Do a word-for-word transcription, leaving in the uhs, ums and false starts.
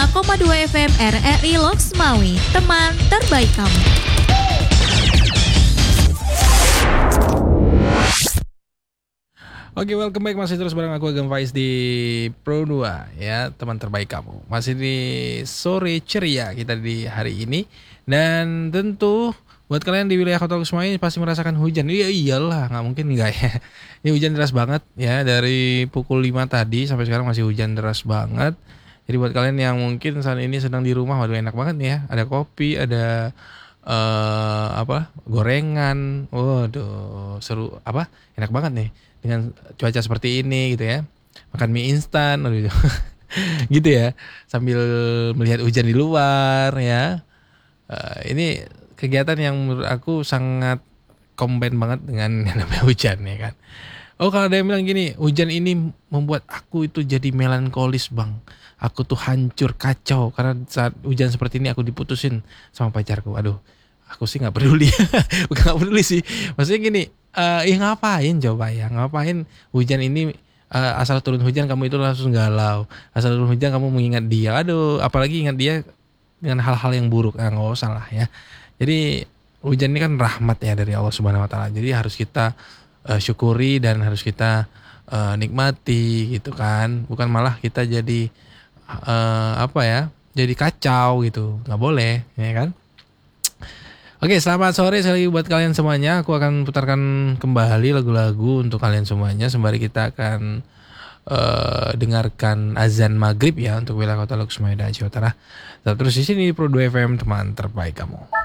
lima koma dua F M R R I Loks Maui, teman terbaik kamu. Oke, welcome back, masih terus bareng aku Agam Faiz di Pro dua ya, teman terbaik kamu. Masih di sore ceria kita di hari ini. Dan tentu buat kalian di wilayah Kota Loks Maui pasti merasakan hujan. Iya iyalah, nggak mungkin nggak ya. Ini hujan deras banget ya, dari pukul lima tadi sampai sekarang masih hujan deras banget. Jadi buat kalian yang mungkin saat ini sedang di rumah, waduh enak banget nih ya. Ada kopi, ada uh, apa gorengan, waduh seru, apa enak banget nih dengan cuaca seperti ini gitu ya, makan mie instan waduh gitu ya, sambil melihat hujan di luar ya. Uh, ini kegiatan yang menurut aku sangat combine banget dengan yang namanya hujan ya kan. Oh, kalau ada yang bilang gini, hujan ini membuat aku itu jadi melankolis bang, aku tuh hancur kacau karena saat hujan seperti ini aku diputusin sama pacarku. Aduh, aku sih nggak peduli. Bukan nggak peduli sih, maksudnya gini, uh, ya ngapain coba ya, ngapain hujan ini, uh, asal turun hujan kamu itu langsung galau, asal turun hujan kamu mengingat dia. Aduh, apalagi ingat dia dengan hal-hal yang buruk, ah, nggak usah lah ya. Jadi hujan ini kan rahmat ya dari Allah Subhanahu Wa Taala, jadi harus kita uh, syukuri dan harus kita uh, nikmati gitu kan, bukan malah kita jadi uh, apa ya, jadi kacau gitu, nggak boleh ya kan. Oke, selamat sore sekali lagi buat kalian semuanya. Aku akan putarkan kembali lagu-lagu untuk kalian semuanya sembari kita akan uh, dengarkan azan maghrib ya untuk wilayah Kota Loks Maui dan Jawa Tengah. Terus di sini di Pro dua F M, teman terbaik kamu.